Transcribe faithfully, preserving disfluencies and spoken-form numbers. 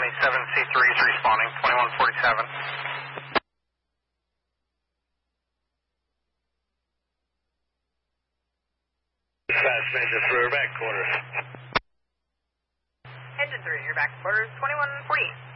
twenty-seven C three is responding, twenty-one forty-seven. Fast engine three, back quarters. Engine three, you're back quarters, twenty-one forty.